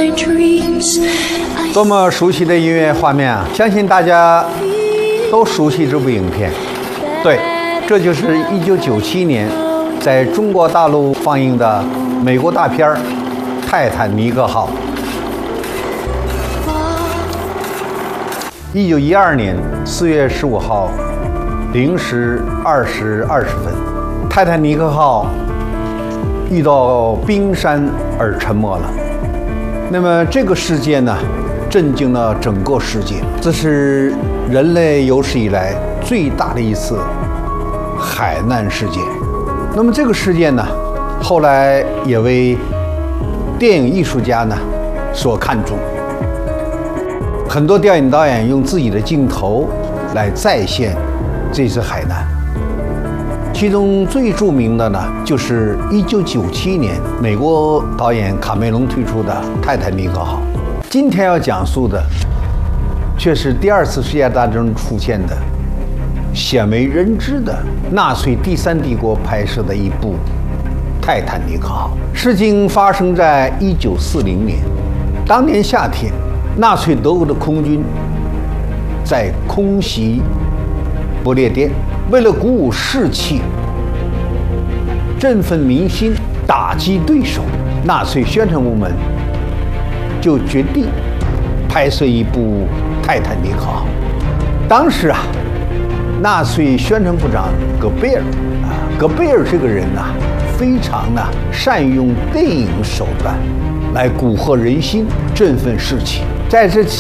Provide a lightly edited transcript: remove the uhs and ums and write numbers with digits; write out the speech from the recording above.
多么熟悉的音乐画面啊！相信大家都熟悉这部影片。对，这就是1997年在中国大陆放映的美国大片《泰坦尼克号》。1912年4月15号0时20时20分，泰坦尼克号遇到冰山而沉没了。那么这个事件呢，震惊了整个世界。这是人类有史以来最大的一次海难事件。那么这个事件呢，后来也为电影艺术家呢所看重。很多电影导演用自己的镜头来再现这次海难。其中最著名的呢，就是1997年美国导演卡梅隆推出的《泰坦尼克号》。今天要讲述的，却是第二次世界大战中出现的鲜为人知的纳粹第三帝国拍摄的一部《泰坦尼克号》。事情发生在1940年，当年夏天，纳粹德国的空军在空袭不列颠。为了鼓舞士气、振奋民心、打击对手，纳粹宣传部门就决定拍摄一部《泰坦尼克号》。当时啊，纳粹宣传部长戈贝尔这个人啊，非常善于用电影手段来蛊惑人心、振奋士气。在这